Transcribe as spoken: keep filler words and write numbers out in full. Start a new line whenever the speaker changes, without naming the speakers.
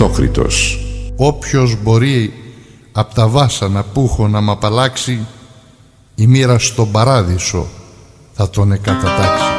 Θεόκριτος.
Όποιος μπορεί απ' τα βάσανα που έχω να μ' απαλλάξει, η μοίρα στον παράδεισο θα τον εκατατάξει.